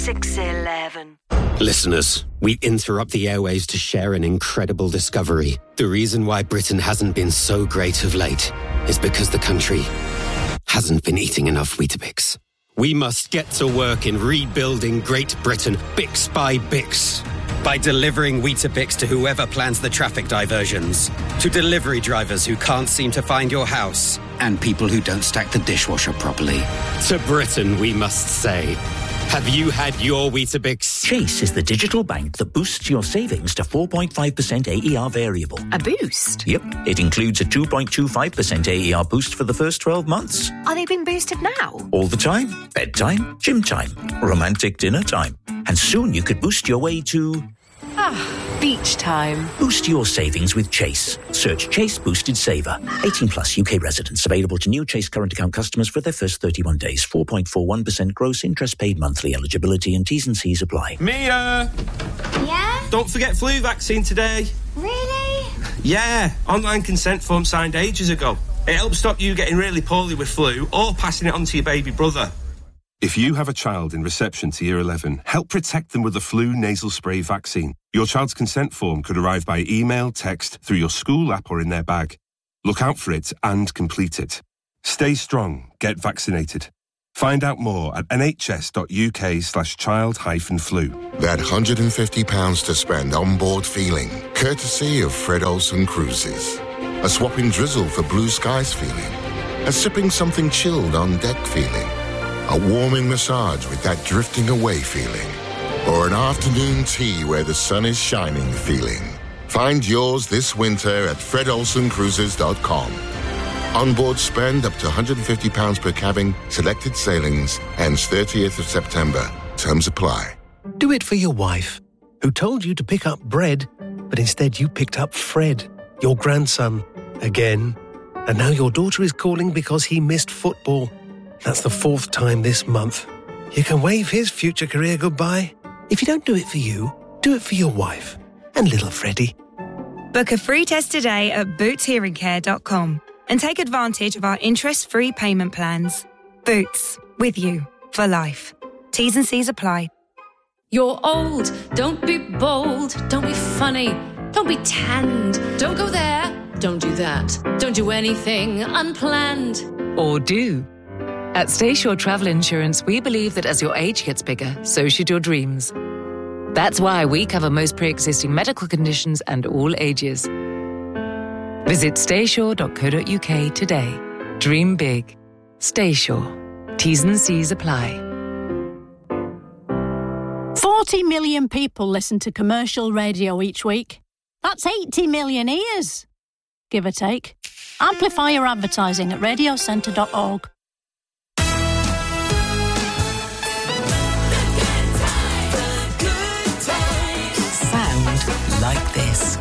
611. Listeners, we interrupt the airwaves to share an incredible discovery. The reason why Britain hasn't been so great of late is because the country hasn't been eating enough Weetabix. We must get to work in rebuilding Great Britain, Bix by Bix. By delivering Weetabix to whoever plans the traffic diversions, to delivery drivers who can't seem to find your house, and people who don't stack the dishwasher properly. To Britain, we must say, have you had your Weetabix? Chase is the digital bank that boosts your savings to 4.5% AER variable. A boost? Yep. It includes a 2.25% AER boost for the first 12 months. Are they being boosted now? All the time. Bedtime, gym time, romantic dinner time. And soon you could boost your way to... beach time. Boost your savings with Chase. Search Chase Boosted Saver. 18 plus UK residents. Available to new Chase current account customers for their first 31 days. 4.41% gross interest paid monthly. Eligibility and T's and C's apply. Mia! Yeah? Don't forget flu vaccine today. Really? Yeah, online consent form signed ages ago. It helps stop you getting really poorly with flu or passing it on to your baby brother. If you have a child in reception to Year 11, help protect them with the flu nasal spray vaccine. Your child's consent form could arrive by email, text, through your school app or in their bag. Look out for it and complete it. Stay strong. Get vaccinated. Find out more at nhs.uk/child-flu. That £150 to spend on board feeling, courtesy of Fred Olsen Cruises. A swapping drizzle for blue skies feeling. A sipping something chilled on deck feeling. A warming massage with that drifting away feeling. Or an afternoon tea where the sun is shining feeling. Find yours this winter at fredolsencruises.com. Onboard spend up to £150 per cabin, selected sailings, ends 30th of September. Terms apply. Do it for your wife, who told you to pick up bread, but instead you picked up Fred, your grandson, again. And now your daughter is calling because he missed football. That's the 4th time this month. You can wave his future career goodbye. If you don't do it for you, do it for your wife and little Freddie. Book a free test today at bootshearingcare.com and take advantage of our interest-free payment plans. Boots, with you for life. T's and C's apply. You're old, don't be bold, don't be funny, don't be tanned, don't go there, don't do that, don't do anything unplanned. Or do. At Stayshore Travel Insurance, we believe that as your age gets bigger, so should your dreams. That's why we cover most pre-existing medical conditions and all ages. Visit stayshore.co.uk today. Dream big. Stayshore. T's and C's apply. 40 million people listen to commercial radio each week. That's 80 million ears, give or take. Amplify your advertising at radiocentre.org. Like this.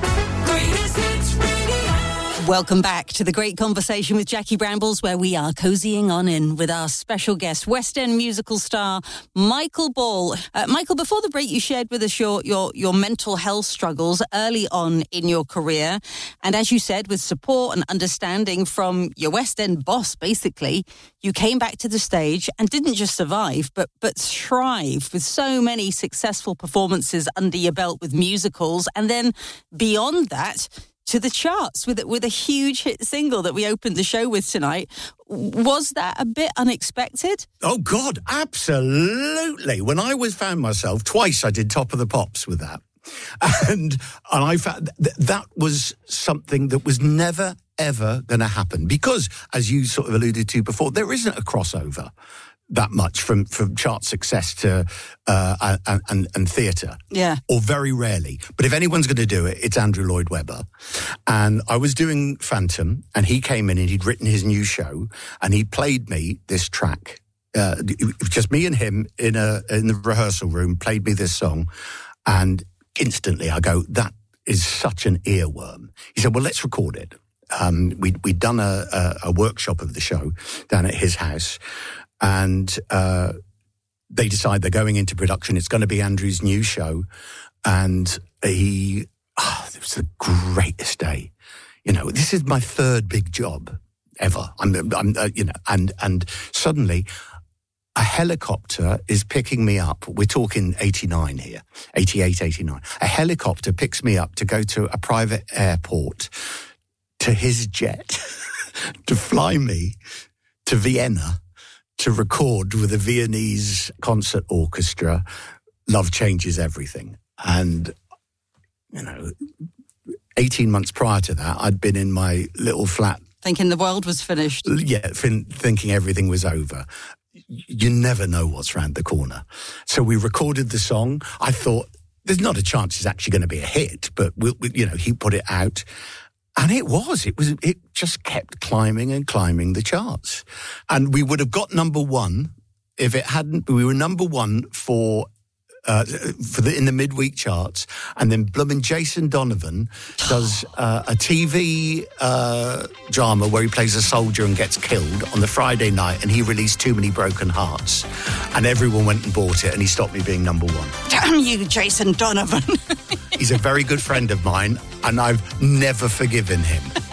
Welcome back to The Great Conversation with Jackie Brambles, where we are cozying on in with our special guest, West End musical star Michael Ball. Michael, before the break, you shared with us your mental health struggles early on in your career. And as you said, with support and understanding from your West End boss, basically, you came back to the stage and didn't just survive, but thrive with so many successful performances under your belt with musicals. And then beyond that, to the charts with a huge hit single that we opened the show with tonight. Was that a bit unexpected? Oh, God, absolutely. When I found myself, twice I did Top of the Pops with that. And I found that was something that was never, ever going to happen. Because, as you sort of alluded to before, there isn't a crossover that much from chart success to and theatre. Yeah. Or very rarely. But if anyone's going to do it, it's Andrew Lloyd Webber. And I was doing Phantom, and he came in and he'd written his new show, and he played me this track. It was just me and him in the rehearsal room, played me this song, and instantly I go, that is such an earworm. He said, well, let's record it. We'd done a workshop of the show down at his house, and they decide they're going into production. It's going to be Andrew's new show. And it was the greatest day. You know, this is my third big job ever. And suddenly a helicopter is picking me up. We're talking 89 here, 88, 89. A helicopter picks me up to go to a private airport to his jet to fly me to Vienna to record with a Viennese concert orchestra, Love Changes Everything. And, 18 months prior to that, I'd been in my little flat. Thinking the world was finished. Yeah, thinking everything was over. You never know what's round the corner. So we recorded the song. I thought, there's not a chance it's actually going to be a hit, but he put it out. And it was. It just kept climbing and climbing the charts. And we would have got number one if it hadn't. We were number one in the midweek charts, and then bloomin' Jason Donovan does a TV drama where he plays a soldier and gets killed on the Friday night, and he released Too Many Broken Hearts, and everyone went and bought it, and he stopped me being number one. Damn you, Jason Donovan. He's a very good friend of mine, and I've never forgiven him.